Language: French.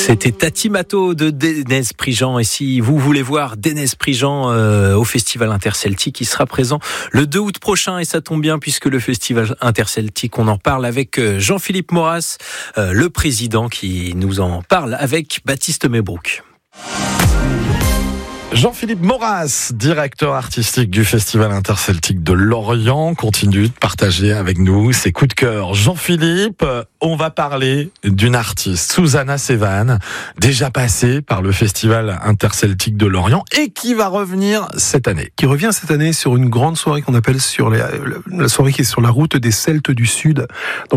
C'était Tati Mato de Dénès Prigent. Et si vous voulez voir Dénès Prigent au Festival Interceltique, il sera présent le 2 août prochain. Et ça tombe bien puisque le Festival Interceltique, on en parle avec Jean-Philippe Maurras, le président, qui nous en parle avec Baptiste Mébrouk. Jean-Philippe Maurras, directeur artistique du Festival Interceltique de Lorient, continue de partager avec nous ses coups de cœur. Jean-Philippe, on va parler d'une artiste, Susana Sevan, déjà passée par le Festival Interceltique de Lorient et qui va revenir cette année. Qui revient cette année sur une grande soirée qu'on appelle la soirée qui est sur la route des Celtes du Sud. Donc,